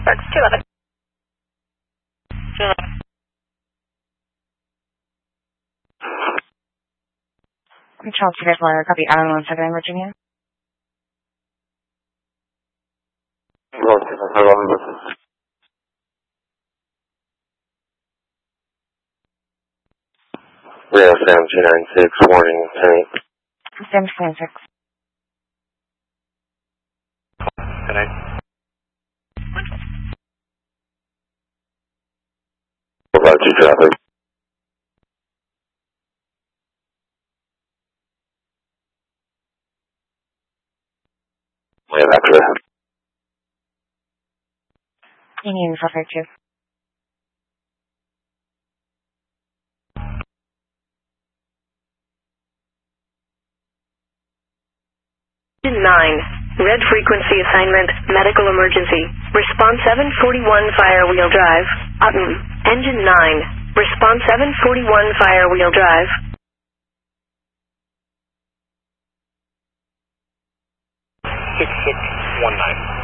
Parks 211. 211. Control to Flyer, copy Island 17, Virginia. Rail 7296, warning, 10. 726. Good night. About you, traffic. Land after that. Union 432. Engine 9, red frequency assignment, medical emergency. Response 741 Firewheel Drive, Utton. Engine 9, response 741 Firewheel Drive. 6619.